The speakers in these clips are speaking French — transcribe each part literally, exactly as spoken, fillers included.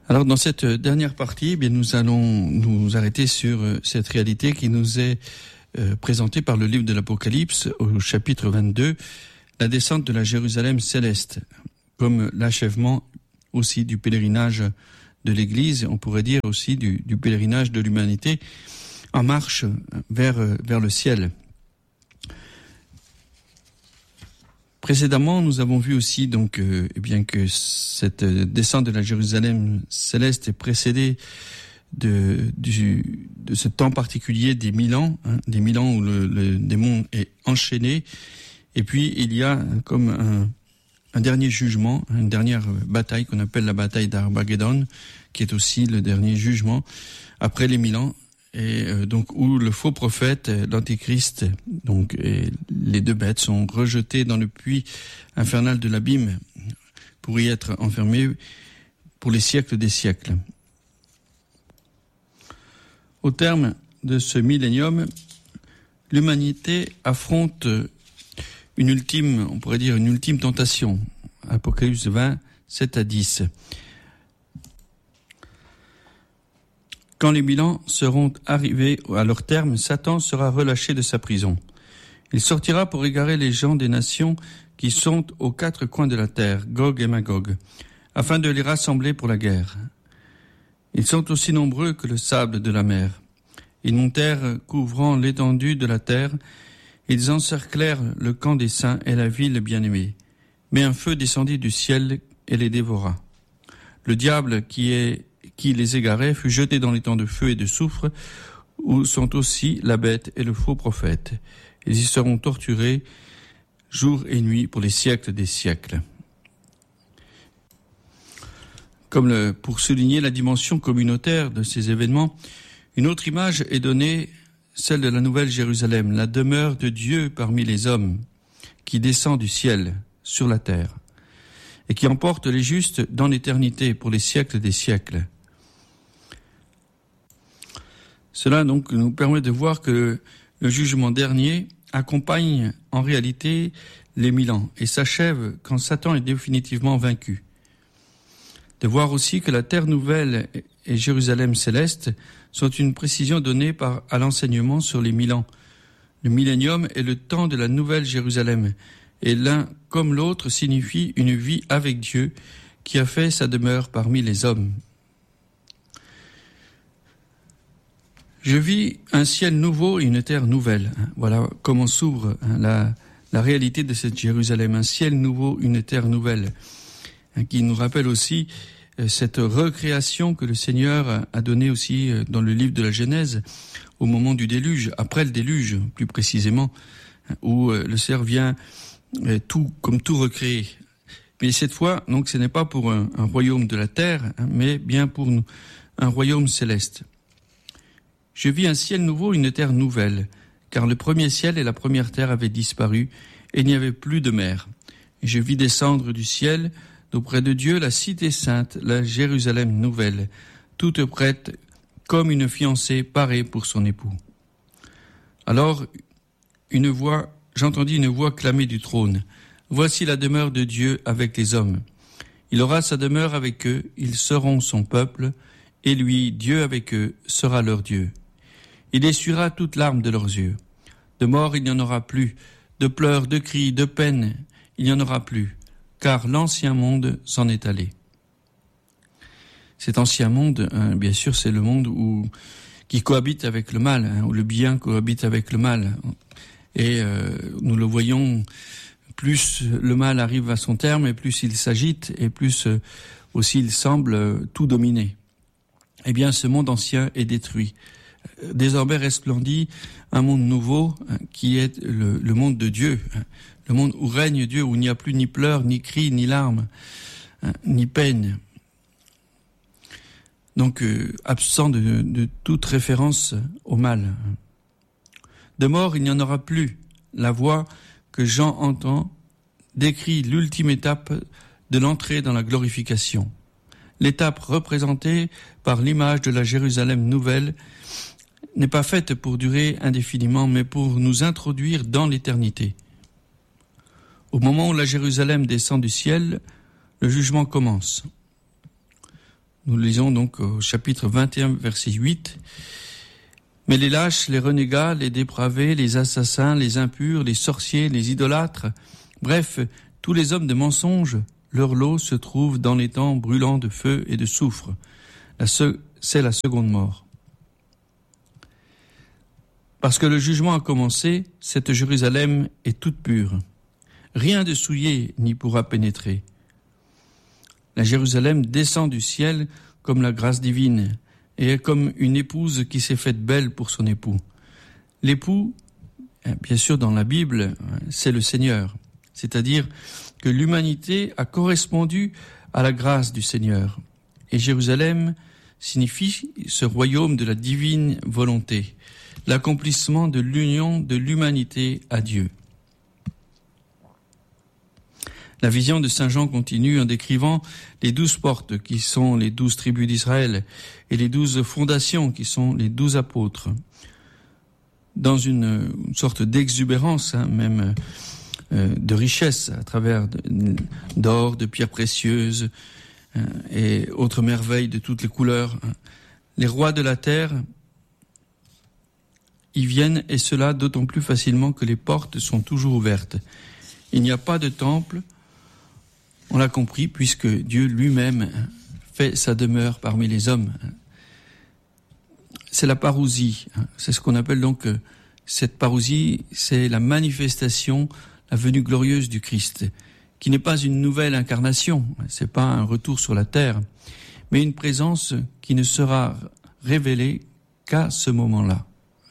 Alors dans cette dernière partie, eh bien, nous allons nous arrêter sur cette réalité qui nous est euh, présentée par le livre de l'Apocalypse au chapitre vingt-deux, la descente de la Jérusalem céleste, comme l'achèvement aussi du pèlerinage de l'Église, on pourrait dire aussi du, du pèlerinage de l'humanité en marche vers, vers le ciel. Précédemment, nous avons vu aussi donc euh, eh bien que cette descente de la Jérusalem céleste est précédée de, du, de ce temps particulier des mille ans, hein, des mille ans où le, le démon est enchaîné. Et puis il y a comme un, un dernier jugement, une dernière bataille qu'on appelle la bataille d'Armageddon, qui est aussi le dernier jugement après les mille ans. Et euh, donc où le faux prophète, l'antéchrist, donc et les deux bêtes sont rejetés dans le puits infernal de l'abîme pour y être enfermés pour les siècles des siècles. Au terme de ce millénium, l'humanité affronte une ultime, on pourrait dire une ultime tentation. Apocalypse vingt, sept à dix. Quand les mille ans seront arrivés à leur terme, Satan sera relâché de sa prison. Il sortira pour égarer les gens des nations qui sont aux quatre coins de la terre, Gog et Magog, afin de les rassembler pour la guerre. Ils sont aussi nombreux que le sable de la mer. Ils montèrent couvrant l'étendue de la terre. Ils encerclèrent le camp des saints et la ville bien-aimée. Mais un feu descendit du ciel et les dévora. Le diable qui est qui les égarait fut jeté dans les temps de feu et de soufre, où sont aussi la bête et le faux prophète. Ils y seront torturés jour et nuit pour les siècles des siècles. Comme le, pour souligner la dimension communautaire de ces événements, une autre image est donnée, celle de la Nouvelle Jérusalem, la demeure de Dieu parmi les hommes, qui descend du ciel sur la terre, et qui emporte les justes dans l'éternité pour les siècles des siècles. Cela donc nous permet de voir que le jugement dernier accompagne en réalité les mille ans et s'achève quand Satan est définitivement vaincu. De voir aussi que la terre nouvelle et Jérusalem céleste sont une précision donnée par, à l'enseignement sur les mille ans. Le millénium est le temps de la nouvelle Jérusalem et l'un comme l'autre signifie une vie avec Dieu qui a fait sa demeure parmi les hommes. Je vis un ciel nouveau et une terre nouvelle. Voilà comment s'ouvre la, la réalité de cette Jérusalem. Un ciel nouveau, une terre nouvelle, qui nous rappelle aussi cette recréation que le Seigneur a donnée aussi dans le livre de la Genèse, au moment du déluge, après le déluge plus précisément, où le Seigneur vient tout, comme tout recréer. Mais cette fois, donc, ce n'est pas pour un, un royaume de la terre, mais bien pour nous, un royaume céleste. Je vis un ciel nouveau, une terre nouvelle, car le premier ciel et la première terre avaient disparu, et il n'y avait plus de mer. Et je vis descendre du ciel, d'auprès de Dieu, la cité sainte, la Jérusalem nouvelle, toute prête comme une fiancée parée pour son époux. Alors, une voix, j'entendis une voix clamer du trône. Voici la demeure de Dieu avec les hommes. Il aura sa demeure avec eux, ils seront son peuple, et lui, Dieu avec eux, sera leur Dieu. Il essuiera toute larme de leurs yeux. De mort, il n'y en aura plus. De pleurs, de cris, de peine, il n'y en aura plus. Car l'ancien monde s'en est allé. Cet ancien monde, hein, bien sûr, c'est le monde où, qui cohabite avec le mal, hein, où le bien cohabite avec le mal. Et euh, nous le voyons, plus le mal arrive à son terme, et plus il s'agite, et plus euh, aussi il semble euh, tout dominer. Eh bien, ce monde ancien est détruit. Désormais resplendit un monde nouveau qui est le, le monde de Dieu, le monde où règne Dieu, où il n'y a plus ni pleurs, ni cris, ni larmes, ni peine. Donc, euh, absent de, de toute référence au mal. De mort, il n'y en aura plus. La voix que Jean entend décrit l'ultime étape de l'entrée dans la glorification. L'étape représentée par l'image de la Jérusalem nouvelle n'est pas faite pour durer indéfiniment, mais pour nous introduire dans l'éternité. Au moment où la Jérusalem descend du ciel, le jugement commence. Nous lisons donc au chapitre vingt et un, verset huit. « Mais les lâches, les renégats, les dépravés, les assassins, les impurs, les sorciers, les idolâtres, bref, tous les hommes de mensonge, leur lot se trouve dans les temps brûlants de feu et de soufre. La se- c'est la seconde mort. Parce que le jugement a commencé, cette Jérusalem est toute pure. Rien de souillé n'y pourra pénétrer. La Jérusalem descend du ciel comme la grâce divine, et est comme une épouse qui s'est faite belle pour son époux. L'époux, bien sûr dans la Bible, c'est le Seigneur, c'est-à-dire que l'humanité a correspondu à la grâce du Seigneur. Et Jérusalem signifie ce royaume de la divine volonté, l'accomplissement de l'union de l'humanité à Dieu. La vision de Saint Jean continue en décrivant les douze portes qui sont les douze tribus d'Israël et les douze fondations qui sont les douze apôtres. Dans une, une sorte d'exubérance, hein, même euh, de richesse, à travers de, d'or, de pierres précieuses hein, et autres merveilles de toutes les couleurs. Hein. Les rois de la terre y viennent, et cela d'autant plus facilement que les portes sont toujours ouvertes. Il n'y a pas de temple. On l'a compris, puisque Dieu lui-même fait sa demeure parmi les hommes. C'est la parousie. C'est ce qu'on appelle donc, cette parousie, c'est la manifestation, la venue glorieuse du Christ, qui n'est pas une nouvelle incarnation, c'est pas un retour sur la terre, mais une présence qui ne sera révélée qu'à ce moment-là.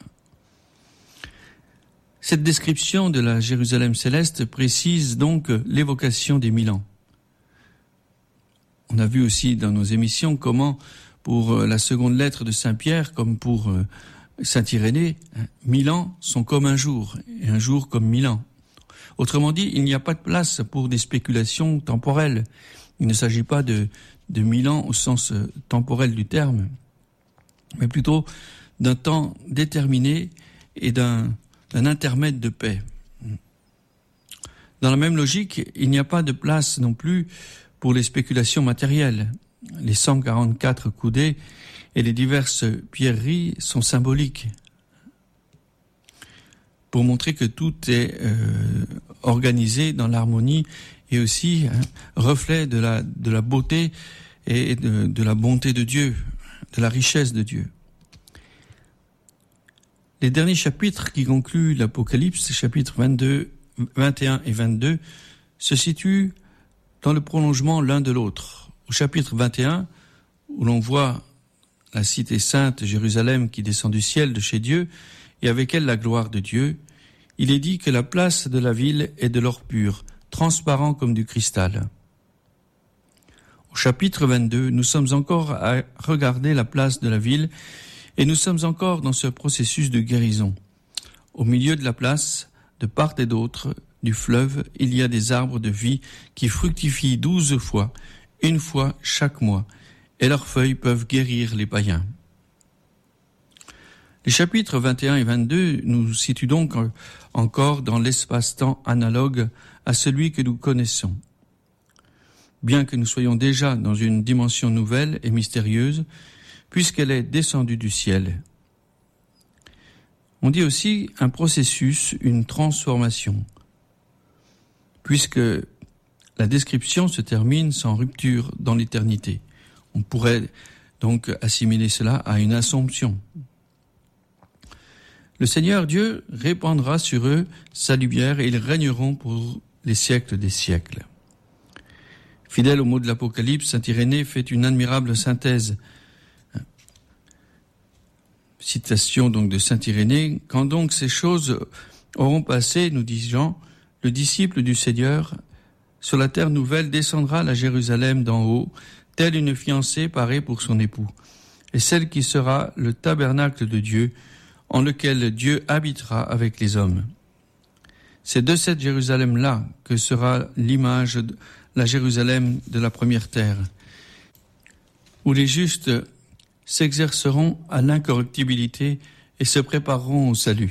Cette description de la Jérusalem céleste précise donc l'évocation des mille ans. On a vu aussi dans nos émissions comment, pour la seconde lettre de Saint Pierre, comme pour Saint Irénée, mille ans sont comme un jour, et un jour comme mille ans. Autrement dit, il n'y a pas de place pour des spéculations temporelles. Il ne s'agit pas de, de mille ans au sens temporel du terme, mais plutôt d'un temps déterminé et d'un, d'un intermède de paix. Dans la même logique, il n'y a pas de place non plus pour les spéculations matérielles. Les cent quarante-quatre coudées et les diverses pierreries sont symboliques pour montrer que tout est euh, organisé dans l'harmonie et aussi hein, reflet de la, de la beauté et de, de la bonté de Dieu, de la richesse de Dieu. Les derniers chapitres qui concluent l'Apocalypse, chapitres vingt-deux, vingt et un et vingt-deux, se situent dans le prolongement l'un de l'autre. Au chapitre vingt et un, où l'on voit la cité sainte Jérusalem qui descend du ciel de chez Dieu, et avec elle la gloire de Dieu, il est dit que la place de la ville est de l'or pur, transparent comme du cristal. Au chapitre vingt-deux, nous sommes encore à regarder la place de la ville, et nous sommes encore dans ce processus de guérison. Au milieu de la place, de part et d'autre, du fleuve, il y a des arbres de vie qui fructifient douze fois, une fois chaque mois, et leurs feuilles peuvent guérir les païens. Les chapitres vingt et un et vingt-deux nous situent donc encore dans l'espace-temps analogue à celui que nous connaissons. Bien que nous soyons déjà dans une dimension nouvelle et mystérieuse, puisqu'elle est descendue du ciel. On dit aussi un processus, une transformation, puisque la description se termine sans rupture dans l'éternité. On pourrait donc assimiler cela à une assomption. Le Seigneur Dieu répandra sur eux sa lumière et ils régneront pour les siècles des siècles. Fidèle au mot de l'Apocalypse, saint Irénée fait une admirable synthèse. Citation donc de saint Irénée. Quand donc ces choses auront passé, nous dit Jean, le disciple du Seigneur, sur la terre nouvelle, descendra à la Jérusalem d'en haut, telle une fiancée parée pour son époux, et celle qui sera le tabernacle de Dieu, en lequel Dieu habitera avec les hommes. C'est de cette Jérusalem-là que sera l'image de la Jérusalem de la première terre, où les justes s'exerceront à l'incorruptibilité et se prépareront au salut.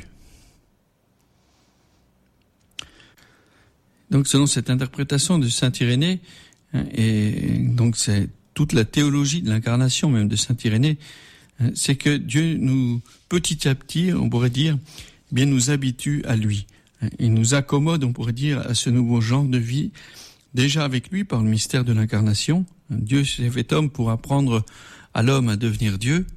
Donc, selon cette interprétation de saint Irénée, et donc c'est toute la théologie de l'incarnation, même de saint Irénée, hein, c'est que Dieu nous, petit à petit, on pourrait dire, bien nous habitue à lui. Il nous accommode, on pourrait dire, à ce nouveau genre de vie, déjà avec lui par le mystère de l'incarnation. Dieu s'est fait homme pour apprendre à l'homme à devenir Dieu,